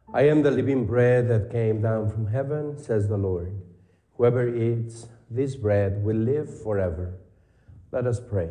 I am the living bread that came down from heaven, says the Lord. Whoever eats this bread will live forever. Let us pray.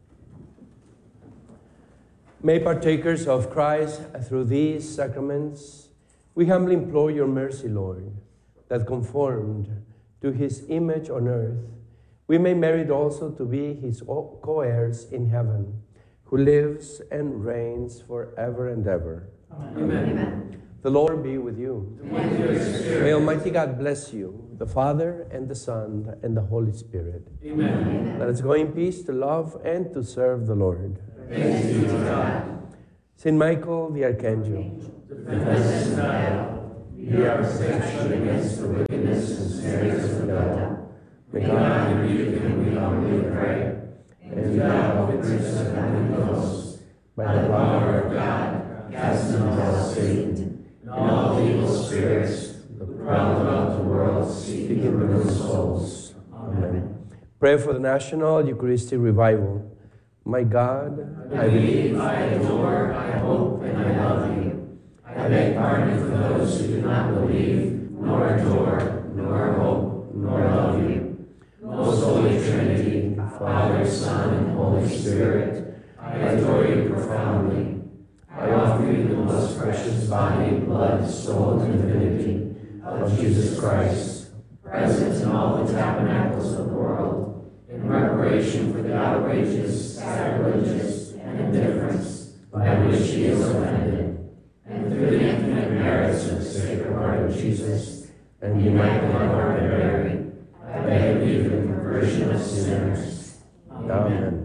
May partakers of Christ through these sacraments, we humbly implore your mercy, Lord, that conformed to his image on earth, we may merit also to be his co-heirs in heaven, who lives and reigns forever and ever. Amen. Amen. The Lord be with you. With your spirit. May Almighty God bless you, the Father and the Son and the Holy Spirit. Amen. Let us go in peace to love and to serve the Lord. Thanks be to God. Saint Michael the Archangel, Defend us in battle. Be our protection against the wickedness and snares of the devil. May God rebuke him, we humbly pray. And thou, O Prince of the Holy Ghost, by the power of God, cast into hell Satan and all the evil spirits who prowl about the world seeking the ruin of souls. Amen. Pray for the national Eucharistic revival. My God, I believe, I adore, I hope, and I love you. I beg pardon for those who do not believe, nor adore, nor hope, nor love you. Most Holy Trinity, Father, Son, and Holy Spirit, I adore you profoundly. I offer you the most precious body, blood, soul, and divinity of Jesus Christ, present in all the tabernacles of the world, in reparation for the outrages, sacrileges, and indifference by which he is offended, and through the infinite merits of the Sacred Heart of Jesus and the Immaculate Heart of Mary, I beg of you the conversion of sinners. Amen.